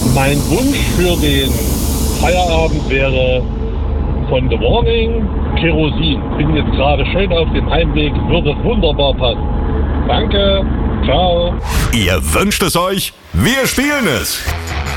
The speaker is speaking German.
Mein Wunsch für den Feierabend wäre von The Warning Kerosin. Bin jetzt gerade schön auf dem Heimweg, würde wunderbar passen. Danke, ciao. Ihr wünscht es euch, wir spielen es.